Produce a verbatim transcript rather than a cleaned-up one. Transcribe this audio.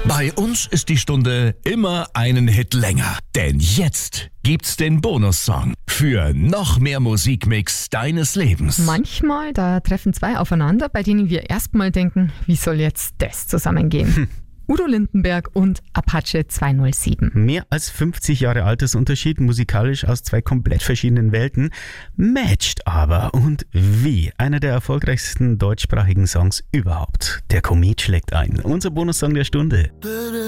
Bei uns ist die Stunde immer einen Hit länger. Denn jetzt gibt's den Bonussong für noch mehr Musikmix deines Lebens. Manchmal, da treffen zwei aufeinander, bei denen wir erstmal denken, wie soll jetzt das zusammengehen? Hm. Udo Lindenberg und Apache zweihundertsieben. Mehr als fünfzig Jahre Altersunterschied, musikalisch aus zwei komplett verschiedenen Welten, matcht aber und wie. Einer der erfolgreichsten deutschsprachigen Songs überhaupt. Der Komet schlägt ein. Unser Bonussong der Stunde.